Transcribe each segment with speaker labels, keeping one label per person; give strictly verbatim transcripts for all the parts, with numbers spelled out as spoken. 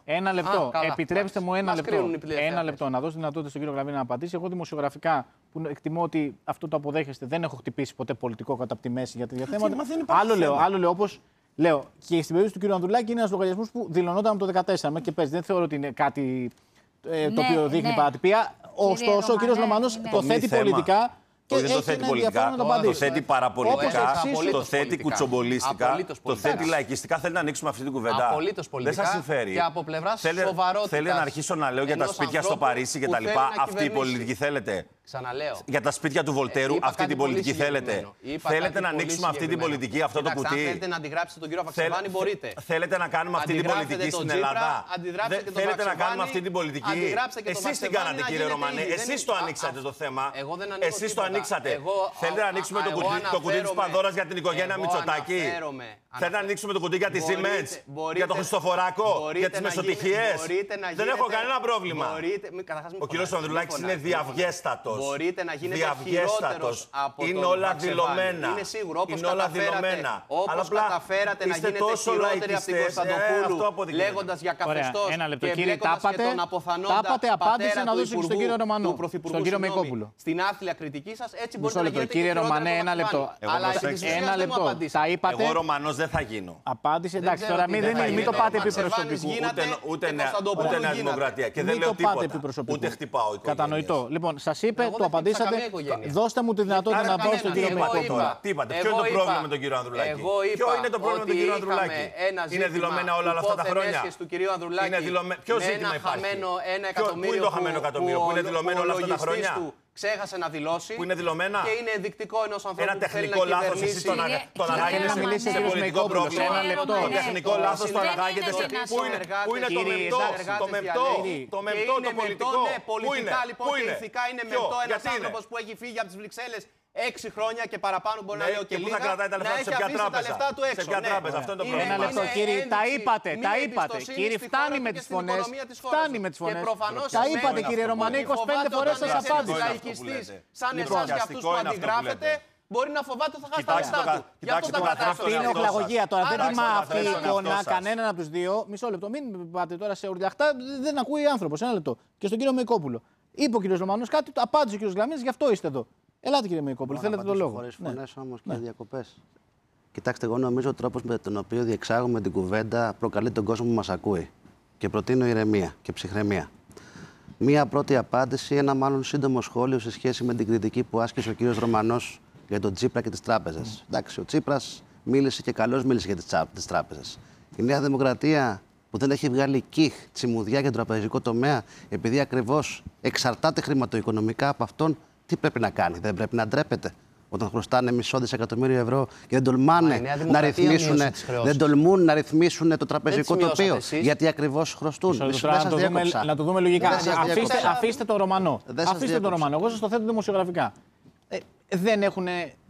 Speaker 1: Ένα λεπτό.
Speaker 2: Α,
Speaker 1: Επιτρέψτε μου ένα
Speaker 2: Μας
Speaker 1: λεπτό.
Speaker 2: Ένα
Speaker 1: λεπτό να δώσω δυνατότητα στον κύριο Γλαβίνη να απαντήσει. Εγώ δημοσιογραφικά, που εκτιμώ ότι αυτό το αποδέχεστε, δεν έχω χτυπήσει ποτέ πολιτικό κατά από τη μέση για τέτοια θέματα. Άλλο λέω, άλλο λέω όπως λέω. Και στην περίπτωση του κύριου Ανδρουλάκη είναι ένας λογαριασμός που δηλωνόταν από το δύο χιλιάδες δεκατέσσερα και παίζει. Δεν θεωρώ ότι είναι κάτι ε, το
Speaker 3: ναι,
Speaker 1: οποίο δείχνει
Speaker 3: ναι.
Speaker 1: παρατυπία. Ωστόσο, ο κύριος Λομανός το θέτει πολιτικά.
Speaker 4: Και όχι, δεν το θέτει πολιτικά, το θέτει παραπολιτικά, το θέτει κουτσομπολίστικα, το θέτει λαϊκιστικά. Θέλει να ανοίξουμε αυτή την κουβέντα.
Speaker 2: Απολύτως πολιτικά.
Speaker 4: Δεν σας συμφέρει.
Speaker 2: Και από πλευράς σοβαρότητας.
Speaker 4: Θέλει να αρχίσω να λέω για τα σπίτια στο Παρίσι και τα λοιπά. Αυτή η πολιτική θέλετε.
Speaker 2: Ξαναλέω.
Speaker 4: Για τα σπίτια του Βολτέρου,
Speaker 2: ε,
Speaker 4: αυτή την πολιτική θέλετε. Θέλετε να ανοίξουμε αυτή την πολιτική, αυτό το κουτί.
Speaker 2: Αν θέλετε να αντιγράψετε τον κύριο Βαξεβάνη, μπορείτε.
Speaker 4: Θέλετε να κάνουμε αυτή την πολιτική στην Ελλάδα. Θέλετε να κάνουμε αυτή την πολιτική. Εσείς την κάνατε, κύριε Ρωμανέ. Εσείς το ανοίξατε το θέμα. Εσείς το ανοίξατε. Θέλετε να ανοίξουμε το κουτί της Πανδώρας για την οικογένεια Μητσοτάκη. Θέλετε να ανοίξουμε το κουτί για τη Siemens, για τον Χριστοφοράκο, για τις μεσοτυχίες. Δεν έχω κανένα πρόβλημα. Ο κύριος Ανδρουλάκης είναι διαυγέστατος.
Speaker 2: Μπορείτε να γίνετε χειρότερος από
Speaker 4: είναι
Speaker 2: τον
Speaker 4: όλα
Speaker 2: Βαξεβάνη.
Speaker 4: δηλωμένα.
Speaker 2: Είναι σίγουρο. Όπως
Speaker 4: είναι όλα
Speaker 2: καταφέρατε,
Speaker 4: δηλωμένα.
Speaker 2: όπως καταφέρατε να γίνετε χειρότεροι από την Κωνσταντοπούλου, ε, λέγοντας για καθεστώς και βλέποντας και τον αποθανόντα πατέρα του Υπουργού, του Πρωθυπουργού, συγγνώμη, στην άθλια κριτική σας, έτσι μπορείτε να γίνετε
Speaker 1: κύριε Ρωμανέ, ένα λεπτό.
Speaker 2: Αλλά
Speaker 1: ένα λεπτό. Τα είπατε.
Speaker 4: Εγώ Ρωμανός δεν θα γίνω.
Speaker 1: Απάντησε, εντάξει, τώρα μην το πάτε επί προσωπικού.
Speaker 4: Ούτε Νέα Δημοκρατία. Και δεν λέω τίποτα. Ούτε χτυπάω.
Speaker 1: Κατανοητό. Λοιπόν, σας είπε, το απαντήσατε. Δώστε μου τη δυνατότητα να πάω στον κύριο Μεκόπουλο.
Speaker 4: Τι είπατε, ποιο είναι το πρόβλημα με τον κύριο Ανδρουλάκη? Ποιο είναι το πρόβλημα με τον κύριο Ανδρουλάκη? Είναι δηλωμένα όλα αυτά τα χρόνια? Ποιο ζήτημα υπάρχει? Πού είναι το χαμένο εκατομμύριο? Που είναι δηλωμένο όλα αυτά τα χρόνια?
Speaker 2: Ξέχασε να δηλώσει.
Speaker 4: Που είναι δηλωμένα.
Speaker 2: Και είναι ενδεικτικό ενός ανθρώπου.
Speaker 4: Ένα τεχνικό λάθος. Εσείς τον αναγάγετε σε πολιτικό πρόβλημα.
Speaker 1: Ένα λεπτό.
Speaker 4: Το τεχνικό λάθος το αναγάγετε σε. Πού είναι το μεμπτό? Το μεμπτό. Το μεμπτό, το πολιτικό.
Speaker 2: Ναι, πολιτικά λοιπόν και ηθικά είναι μεμπτό ένας άνθρωπος που έχει φύγει από τις Βρυξέλλες έξι χρόνια και παραπάνω, μπορεί να λέω και λίγα, να έχει αφήσει τα λεφτά του έξω.
Speaker 4: Σε ποια τράπεζα? Αυτό είναι το πρόβλημα.
Speaker 1: Ένα λεπτό, κύριε, τα είπατε, τα είπατε. Κύριε, φτάνει με τις φωνές. Φτάνει με τις φωνές. Τα είπατε, κύριε Ρωμανέ, είκοσι πέντε φορές σας απάντησα.
Speaker 2: Σαν εσάς και αυτούς που αντιγράφετε, μπορεί να φοβάται ότι θα χάσει τα λεφτά του. Γι' αυτό τα κρατάτε.
Speaker 1: Αυτή είναι οχλαγωγία τώρα. Δεν τιμά αυτή η εικόνα κανέναν από τους δύο. Μισό λεπτό. Μην πάτε τώρα σε ουρλιαχτά. Δεν ακούει άνθρωπος. Ένα λεπτό. Και στον κύριο Μεκόπουλο. Είπε ο κύριος Ρωμανός κάτι, το απάντησε ο κύριος Γλαμίνης, γι' αυτό είστε εδώ. Ελάτε κύριε Μεκόπουλο, θέλετε το λόγο.
Speaker 5: Χωρίς φωνές όμως και διακοπές. Κοιτάξτε, εγώ νομίζω ο τρόπος με τον οποίο διεξάγουμε την κουβέντα προκαλεί τον κόσμο που μας ακούει. Και προτείνω ηρεμία και ψυχραιμία. Μία πρώτη απάντηση, ένα μάλλον σύντομο σχόλιο σε σχέση με την κριτική που άσκησε ο κύριος Ρωμανός για τον Τσίπρα και τις τράπεζες. Mm. Εντάξει, ο Τσίπρας μίλησε και καλώς μίλησε για τις τράπεζες. Η Νέα Δημοκρατία που δεν έχει βγάλει κιχ, τσιμουδιά για τον τραπεζικό τομέα, επειδή ακριβώς εξαρτάται χρηματοοικονομικά από αυτόν, τι πρέπει να κάνει? Δεν πρέπει να ντρέπεται όταν χρωστάνε μισό δισεκατομμύριο ευρώ και δεν τολμάνε να ρυθμίσουν, δεν τολμούν να ρυθμίσουν το τραπεζικό τοπίο.
Speaker 2: Εσείς.
Speaker 5: Γιατί ακριβώς χρωστούν.
Speaker 1: Να το, δούμε, να το δούμε λογικά. Αφήστε, αφήστε το Ρωμανό.
Speaker 5: Αφήστε
Speaker 1: το Ρωμανό. Εγώ σας το θέτω δημοσιογραφικά. Ε, δεν έχουν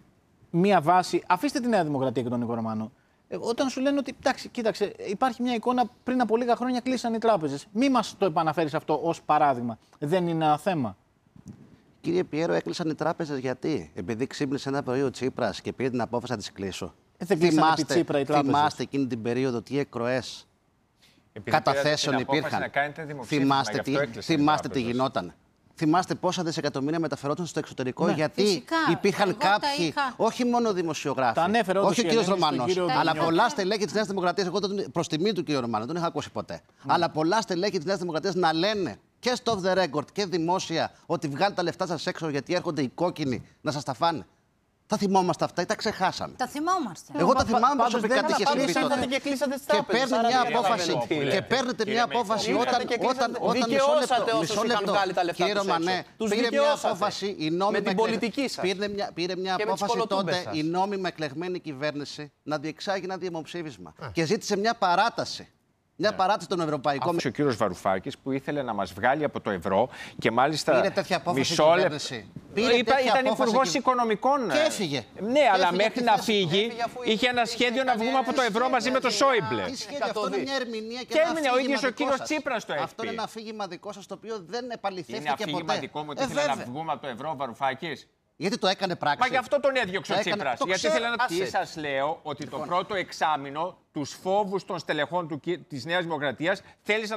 Speaker 1: μία βάση. Αφήστε τη Νέα Δημοκρατία και τον Νίκο Ρωμανό. Ε, όταν σου λένε ότι, εντάξει, κοίταξε, υπάρχει μια εικόνα πριν από λίγα χρόνια κλείσαν οι τράπεζες. Μη μας το επαναφέρεις αυτό ως παράδειγμα. Δεν είναι ένα θέμα.
Speaker 5: Κύριε Πιέρο, έκλεισαν οι τράπεζες γιατί? Επειδή ξύπνησε ένα πρωί ο Τσίπρας και πήρε την απόφαση να τις κλείσω.
Speaker 1: Ε, δεν θυμάστε, Τσίπρα, οι τράπεζες.
Speaker 5: Θυμάστε εκείνη την περίοδο τι εκροές καταθέσεων υπήρχαν. Θυμάστε, τι, θυμάστε τι γινόταν. Θυμάστε πόσα δισεκατομμύρια μεταφερόταν στο εξωτερικό, ναι, γιατί
Speaker 3: φυσικά.
Speaker 5: υπήρχαν
Speaker 3: Εγώ
Speaker 5: κάποιοι, όχι μόνο δημοσιογράφοι, όχι ο κύριος Ρωμανός, αλλά πολλά στελέχη της Νέας Δημοκρατίας. Εγώ προς τιμή του κύριου Ρωμανού, δεν είχα ακούσει ποτέ. Mm. Αλλά πολλά στελέχη της Νέας Δημοκρατίας να λένε και στο off the record και δημόσια ότι βγάλετε τα λεφτά σας έξω γιατί έρχονται οι κόκκινοι να σας τα φάνε. Τα θυμόμαστε αυτά ή τα ξεχάσαμε?
Speaker 3: Τα θυμόμαστε.
Speaker 5: Εγώ τα θυμάμαι προσωπικά τι είχε συμβεί τότε.
Speaker 2: Και κλείσατε τις
Speaker 5: Και
Speaker 2: τράπεζες.
Speaker 5: παίρνετε μια απόφαση. Και παίρνετε μια απόφαση όταν.
Speaker 2: Δικαιώσατε όσους είχαν βγάλει τα λεφτά τους έξω. Τους δικαιώσατε. Με την πολιτική σας.
Speaker 5: Πήρε μια απόφαση τότε η νόμιμα εκλεγμένη κυβέρνηση να διεξάγει ένα δημοψήφισμα. Και ζήτησε μια παράταση. Μια παράτηση των ευρωπαϊκών.
Speaker 6: Ο κύριος Βαρουφάκης που ήθελε να μας βγάλει από το ευρώ και μάλιστα.
Speaker 5: Πήρε τέτοια απόφαση
Speaker 6: μισό
Speaker 5: λεπτό.
Speaker 6: Ήταν υπουργός οικονομικών.
Speaker 5: Και έφυγε.
Speaker 6: Ναι, και αλλά έφυγε μέχρι να φύγει έφυγε, είχε ένα σχέδιο να βγούμε από το ευρώ μαζί με το Σόιμπλε.
Speaker 5: Τι σχέδιο? Αυτό είναι μια ερμηνεία και,
Speaker 6: και έμεινε ο ίδιος ο κύριος Τσίπρας το έφυγε.
Speaker 5: Αυτό είναι ένα αφήγημα δικό σας το οποίο δεν επαληθεύτηκε ποτέ.
Speaker 6: Είναι αφήγημα δικό μου ότι ήθελε να βγούμε από το ευρώ ο Βαρουφάκης.
Speaker 5: Γιατί το έκανε πράξη.
Speaker 6: Μα γι' αυτό τον έδιωξε ο Τσίπρας. Γιατί ήθελε να. Τι σας λέω, ότι
Speaker 5: λοιπόν,
Speaker 6: το πρώτο εξάμηνο τους φόβους των στελεχών της Νέας Δημοκρατίας θέλει να